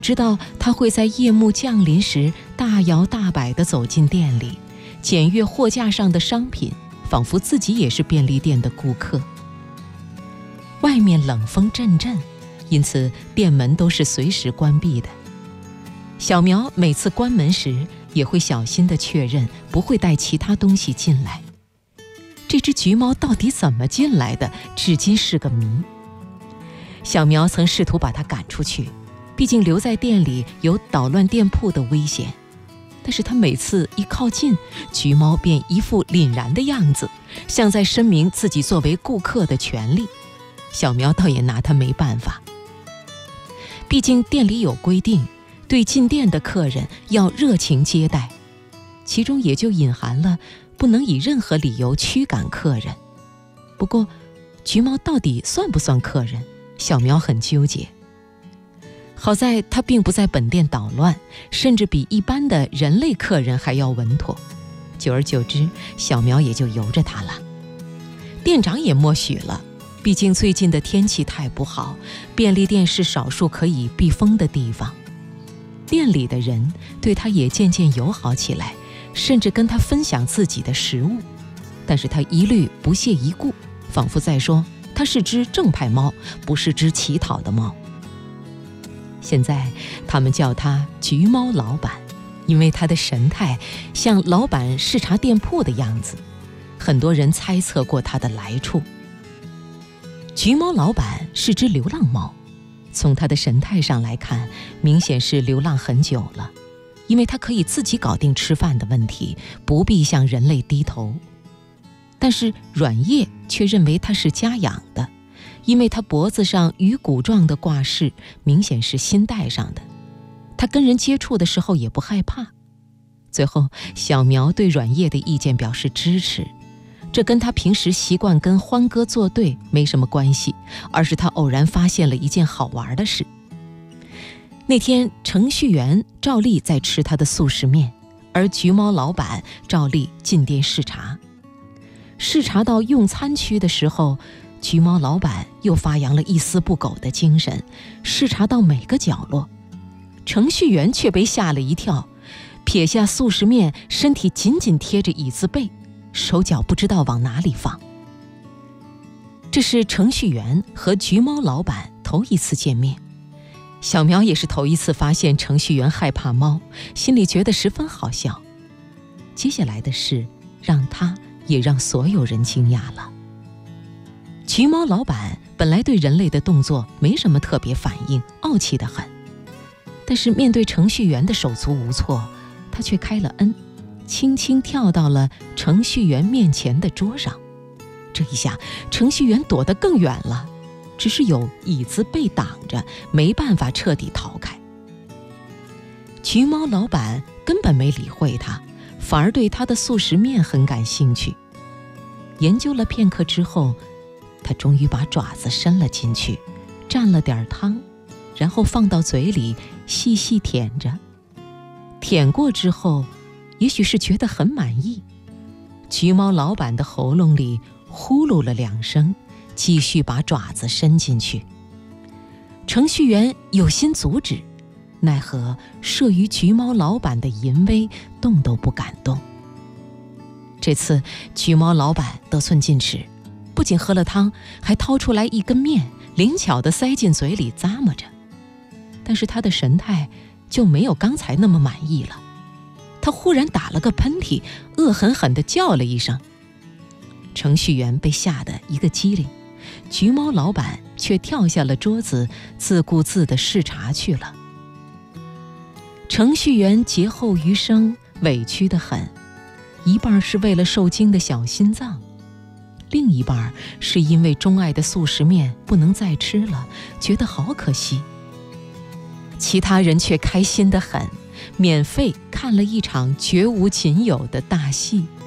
知道他会在夜幕降临时大摇大摆地走进店里，检阅货架上的商品，仿佛自己也是便利店的顾客。外面冷风阵阵，因此店门都是随时关闭的。小苗每次关门时也会小心地确认不会带其他东西进来。这只橘猫到底怎么进来的，至今是个谜。小苗曾试图把它赶出去，毕竟留在店里有捣乱店铺的危险。但是他每次一靠近，橘猫便一副凛然的样子，像在声明自己作为顾客的权利。小苗倒也拿他没办法，毕竟店里有规定，对进店的客人要热情接待，其中也就隐含了不能以任何理由驱赶客人。不过橘猫到底算不算客人，小苗很纠结。好在他并不在本店捣乱，甚至比一般的人类客人还要稳妥。久而久之，小苗也就由着他了。店长也默许了，毕竟最近的天气太不好，便利店是少数可以避风的地方。店里的人对他也渐渐友好起来，甚至跟他分享自己的食物，但是他一律不屑一顾，仿佛在说他是只正派猫，不是只乞讨的猫。现在他们叫他橘猫老板，因为他的神态像老板视察店铺的样子，很多人猜测过他的来处。橘猫老板是只流浪猫，从他的神态上来看，明显是流浪很久了，因为他可以自己搞定吃饭的问题，不必向人类低头。但是阮叶却认为他是家养的，因为他脖子上鱼骨状的挂饰明显是新戴上的，他跟人接触的时候也不害怕。最后小苗对阮叶的意见表示支持，这跟他平时习惯跟欢哥作对没什么关系，而是他偶然发现了一件好玩的事。那天程序员照例在吃他的速食面，而橘猫老板照例进店视察。视察到用餐区的时候，橘猫老板又发扬了一丝不苟的精神，视察到每个角落。程序员却被吓了一跳，撇下速食面，身体紧紧贴着椅子背，手脚不知道往哪里放。这是程序员和橘猫老板头一次见面，小苗也是头一次发现程序员害怕猫，心里觉得十分好笑。接下来的事让他也让所有人惊讶了。橘猫老板本来对人类的动作没什么特别反应，傲气得很，但是面对程序员的手足无措，他却开了恩，轻轻跳到了程序员面前的桌上。这一下程序员躲得更远了，只是有椅子被挡着，没办法彻底逃开。橘猫老板根本没理会他，反而对他的速食面很感兴趣。研究了片刻之后，他终于把爪子伸了进去，蘸了点汤，然后放到嘴里细细舔着。舔过之后，也许是觉得很满意，橘猫老板的喉咙里呼噜了2声，继续把爪子伸进去。程序员有心阻止，奈何慑于橘猫老板的淫威，动都不敢动。这次橘猫老板得寸进尺，不仅喝了汤，还掏出来一根面，灵巧地塞进嘴里咂摸着。但是他的神态就没有刚才那么满意了，他忽然打了个喷嚏，恶狠狠地叫了一声。程序员被吓得一个机灵，橘猫老板却跳下了桌子，自顾自地视察去了。程序员劫后余生，委屈得很，一半是为了受惊的小心脏，另一半是因为钟爱的速食面不能再吃了，觉得好可惜。其他人却开心得很，免费看了一场绝无仅有的大戏。